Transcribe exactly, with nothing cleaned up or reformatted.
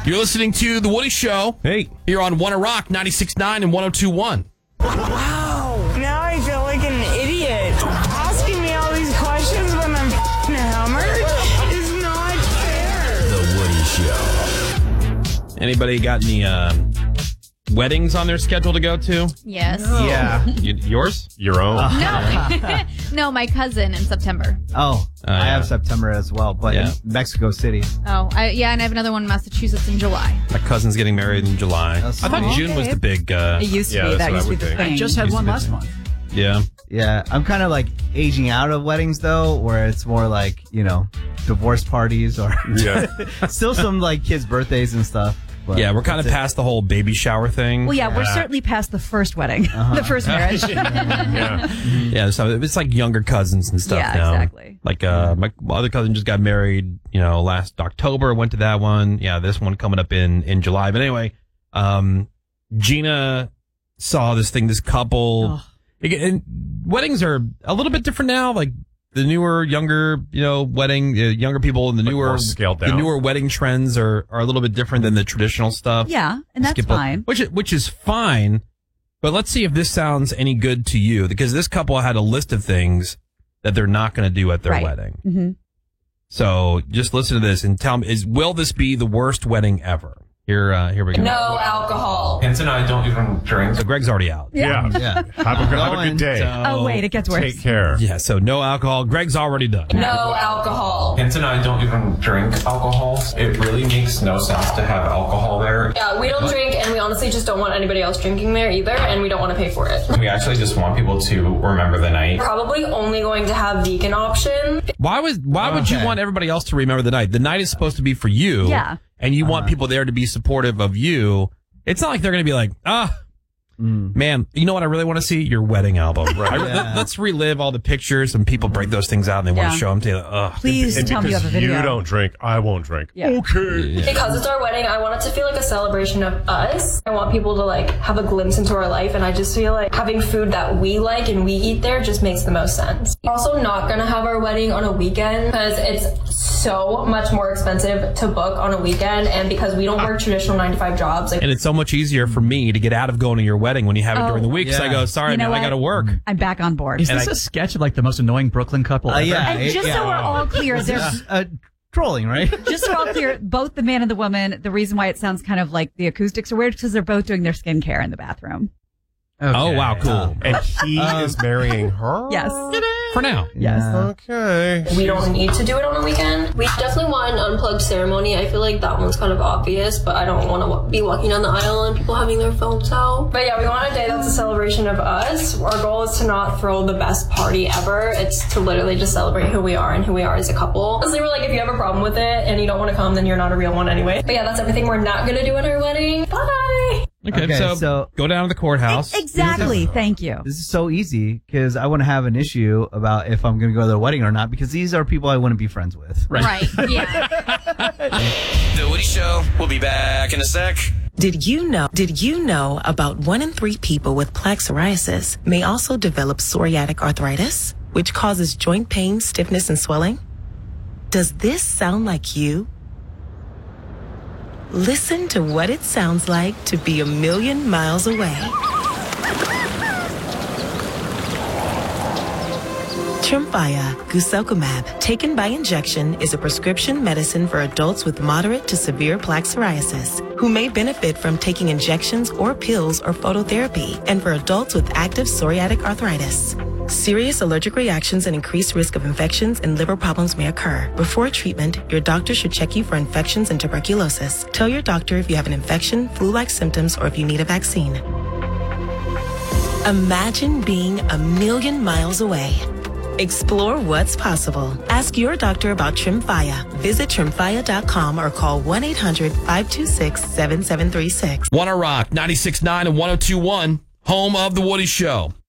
You're listening to The Woody Show. Hey. Here on Wanna Rock ninety-six point nine and one oh two point one. Wow. Now I feel like an idiot. Asking me all these questions when I'm f***ing hammered is not fair. The Woody Show. Anybody got any uh, weddings on their schedule to go to? Yes. No. Yeah. Y- yours? Your own. No. No, my cousin in September. Oh, Uh, I yeah. have September as well, but Yeah. in Mexico City. Oh, I, yeah, and I have another one in Massachusetts in July. My cousin's getting married in July. That's I thought sweet. June was the big, uh, It used to Yeah, be. that's That what used I to be would the think. thing. I just had Used one to be last the- month. yeah. Yeah, I'm kind of like aging out of weddings though, where it's more like, you know, divorce parties or Yeah. still some like kids' birthdays and stuff. But Yeah, we're kind of that's it. past the whole baby shower thing. Well, yeah, we're Yeah. certainly past the first wedding, the first marriage. Yeah. Yeah, so it's like younger cousins and stuff Yeah, now. exactly. Like uh, my, my other cousin just got married, you know, last October. Went to that one. Yeah, this one coming up in in July. But anyway, um, Gina saw this thing, this couple. Oh. It- and weddings are a little bit different now. Like the newer, younger, you know, wedding, uh, younger people and the Like newer, more scaled the down. newer wedding trends are are a little bit different than the traditional stuff. Yeah, and that's Skip a- fine. Which is, which is fine. But let's see if this sounds any good to you, because this couple had a list of things that they're not going to do at their Right. wedding. hmm So just listen to this and tell me: Is will this be the worst wedding ever? Here, uh, here we go. No alcohol. Vince and I don't even drink. So Greg's already out. Yeah. Yeah. Have a, good- have a good day. So- Oh, wait, it gets worse. Take care. Yeah. So no alcohol. Greg's already done. No alcohol. Vince and I don't even drink alcohol. It really makes no sense to have alcohol there. Yeah, we don't drink, and we honestly just don't want anybody else drinking there either, and we don't want to pay for it. We actually just want people to remember the night. Probably only going to have vegan option. Why was Why would you Okay. want everybody else to remember the night? The night is supposed to be for you. Yeah. And you want people there to be supportive of you. It's not like they're going to be like, ah, man, you know what I really want to see? Your wedding album. Right. Yeah. Let's relive all the pictures, and people break those things out and they want Yeah. to show them to you. Ugh. Please And tell me you because have a video. you don't drink, I won't drink. Yeah. Okay. Because it's our wedding, I want it to feel like a celebration of us. I want people to like have a glimpse into our life, and I just feel like having food that we like and we eat there just makes the most sense. Also not gonna have our wedding on a weekend because it's so much more expensive to book on a weekend, and because we don't work traditional nine to five jobs, like And it's so much easier for me to get out of going to your wedding when you have it Oh. during the week. So I Yeah. go, sorry, You know man, I what? got to work. I'm back on board. Is And this I- a sketch of like the most annoying Brooklyn couple Uh, ever? yeah. And it- just yeah. so we're all clear, there's Uh, trolling, right? just so we're all clear, both the man and the woman, the reason why it sounds kind of like the acoustics are weird is because they're both doing their skincare in the bathroom. Oh, wow, cool. And he is marrying her? Yes. For now. Yes. Okay. we don't need to do it on a weekend. We definitely want an unplugged ceremony. I feel like that one's kind of obvious, but I don't want to be walking down the aisle and people having their phones out. But yeah, we want a day that's a celebration of us. Our goal is to not throw the best party ever. It's to literally just celebrate who we are and who we are as a couple. Honestly, we're like, if you have a problem with it and you don't want to come, then you're not a real one anyway. But yeah, that's everything we're not going to do at our wedding. Bye! Okay, Okay, so, so- go down to the courthouse. Exactly. Thank you. This is so easy because I wouldn't have an issue about if I'm going to go to their wedding or not because these are people I wouldn't be friends with. Right. Yeah. The Woody Show. We'll be back in a sec. Did you know, did you know about one in three people with plaque psoriasis may also develop psoriatic arthritis, which causes joint pain, stiffness, and swelling? Does this sound like you? Listen to what it sounds like to be a million miles away. Tremfya guselkumab, taken by injection, is a prescription medicine for adults with moderate to severe plaque psoriasis who may benefit from taking injections or pills or phototherapy, and for adults with active psoriatic arthritis. Serious allergic reactions and increased risk of infections and liver problems may occur. Before treatment, your doctor should check you for infections and tuberculosis. Tell your doctor if you have an infection, flu-like symptoms, or if you need a vaccine. Imagine being a million miles away. Explore what's possible. Ask your doctor about Tremfya. Visit tremfya dot com or call one eight hundred, five two six, seven seven three six. Wanna Rock ninety-six point nine and one oh two point one, home of The Woody Show.